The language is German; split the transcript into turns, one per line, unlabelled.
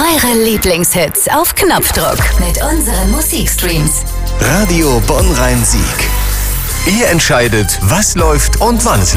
Eure Lieblingshits auf Knopfdruck mit unseren Musikstreams.
Radio Bonn-Rhein-Sieg. Ihr entscheidet, was läuft und wann es